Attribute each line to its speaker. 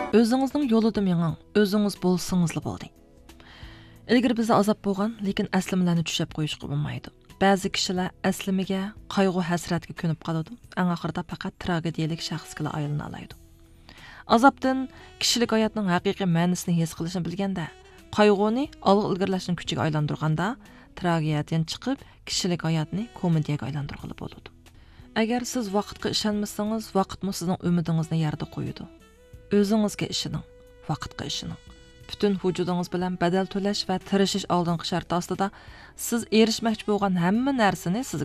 Speaker 1: Өзіңіздің yolida меңің, өзіңіз болсыңызлы болды. Ilgari bizda azob bo'lgan, lekin aslimalarni tushab qo'yishga bo'lmaydi. Ba'zi kishilar aslimaga, qayg'u hasratga ko'nib qoladi. Eng oxirida faqat tragediyalik shaxsga aylana oladi. Azobdan kishilik hayotning haqiqiy ma'nosini his qilishni bilganda, qayg'uni olg'a ilgarilashning kuchiga aylantirganda, tragediyadan chiqib, kishilik hayotni komediyaga aylantirg'ili bo'ladi. Agar siz vaqtga ishonmasangiz, vaqtmi sizning umidingizni yerda qo'yadi. O'zingizga ishoning, vaqtga ishoning. Bütün vujudingiz bilan badal to'lash va tirishish oldingi shart ostida siz erishmoqchi bo'lgan hamma narsani siz